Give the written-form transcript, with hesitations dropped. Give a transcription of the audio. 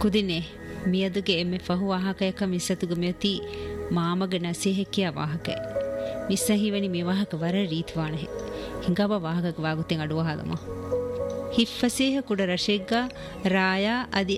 ಕುದಿನೆ ಮಿಯದುಗೆ ಎಮ್ಮೆ ಫಹು ವಾಹಕಯಕ ಮಿಸ್ಸತುಗ ಮೆತಿ ಮಾಮಗ ನಸಿಹೆಕ್ಕಿಯ ವಾಹಕ ಮಿಸ್ಸಹಿವನಿ ಮಿ ವಾಹಕ ವರ ರೀತ್ವಾಣೆ ಹಿಂಗವ ವಾಹಕಗ ವಾಗುತೆಂ ಅಡುವ ಹಾದಮ ಹಿಫ್ಫಸೀಹ ಕುಡ ರಶೆಗ್ಗ ರಾಯ ಅದಿ